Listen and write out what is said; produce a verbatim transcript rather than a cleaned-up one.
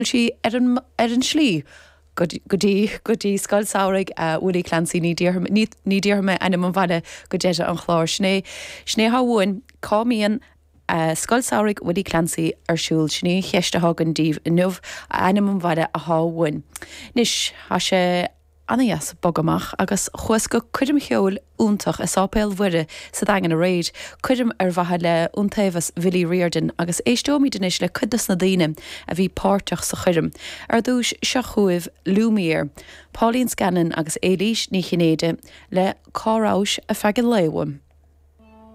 si ar an ar an slí. Godí godí sscoil saoraigh Willie Clancy ní ddíor me ana man bhile go déide an chláir sné sné háhain cáíon sscoil saoraigh Willie Clancy arsúil sné cheiste hagan díomh nuh ana man bhile a háhain. Nis há sé annaas bogamach agus chuas go cuidim cheol úntaach a sápéil bhuire sa dagan a réid, cuidim ar bhathe le úntaimhas Willie Reardon agus éistómí denis le cudas na daine a bhí páirteach sa chuidim. Ar dúis se chuibh Lumiere, Pauline Scanlon agus Élís ní chinéide le cárás a fegan léham.